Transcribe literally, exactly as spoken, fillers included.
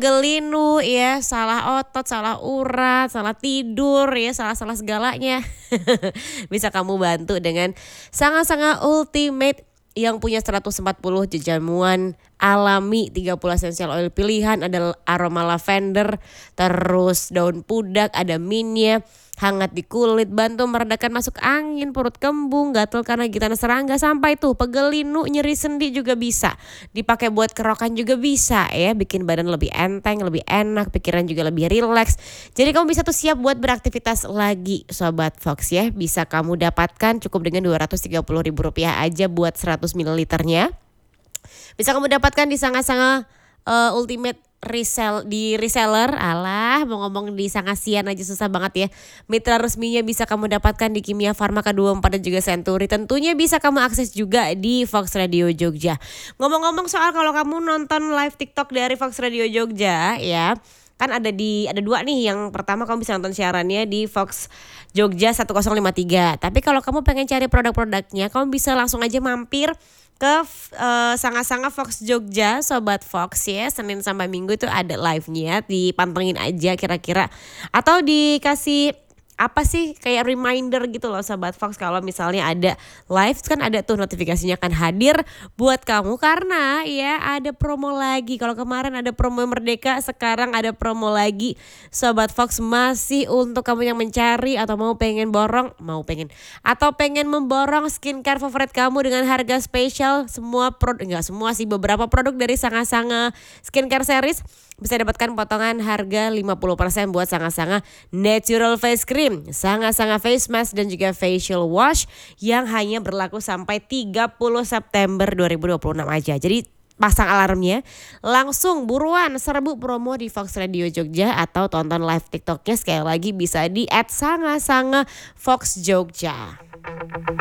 pegelinu ya, salah otot, salah urat, salah tidur ya, salah-salah segalanya. Bisa kamu bantu dengan Sangat-Sangat Ultimate yang punya seratus empat puluh jamuan alami, tiga puluh essential oil pilihan, ada aroma lavender, terus daun pudak, ada mintnya, hangat di kulit, bantu meredakan masuk angin, perut kembung, gatal karena gigitan serangga, sampai tuh pegelinu, nyeri sendi juga bisa. Dipakai buat kerokan juga bisa ya, bikin badan lebih enteng, lebih enak, pikiran juga lebih rileks. Jadi kamu bisa tuh siap buat beraktivitas lagi Sobat Fox ya. Bisa kamu dapatkan cukup dengan dua ratus tiga puluh ribu rupiah aja buat seratus mililiternya. Bisa kamu dapatkan di Sangat-Sangat uh, Ultimate resell di reseller. Alah, mau ngomong di Sangasian aja susah banget ya. Mitra resminya bisa kamu dapatkan di Kimia Farma, K dua puluh empat dan juga Century. Tentunya bisa kamu akses juga di Fox Radio Jogja. Ngomong-ngomong soal kalau kamu nonton live TikTok dari Fox Radio Jogja ya, kan ada di ada dua nih. Yang pertama kamu bisa nonton siarannya di Fox Jogja sepuluh lima tiga. Tapi kalau kamu pengen cari produk-produknya, kamu bisa langsung aja mampir ke uh, Sangat-Sangat Fox Jogja Sobat Fox ya. Senin sampai Minggu itu ada live-nya, dipantengin aja kira-kira. Atau dikasih apa sih kayak reminder gitu loh Sobat Fox, kalau misalnya ada live kan ada tuh notifikasinya akan hadir buat kamu, karena ya ada promo lagi. Kalau kemarin ada promo Merdeka, sekarang ada promo lagi Sobat Fox, masih untuk kamu yang mencari atau mau pengen borong, mau pengen atau pengen memborong skincare favorit kamu dengan harga spesial. Semua produk, enggak semua sih, beberapa produk dari Sangat-Sangat Skincare Series bisa dapatkan potongan harga lima puluh persen buat Sangat-Sangat Natural Face Cream, Sangat-Sangat Face Mask dan juga Facial Wash yang hanya berlaku sampai tiga puluh September dua ribu dua puluh enam aja. Jadi pasang alarmnya, langsung buruan serbu promo di Fox Radio Jogja atau tonton live TikToknya sekali lagi bisa di et sangat sangat fox jogja.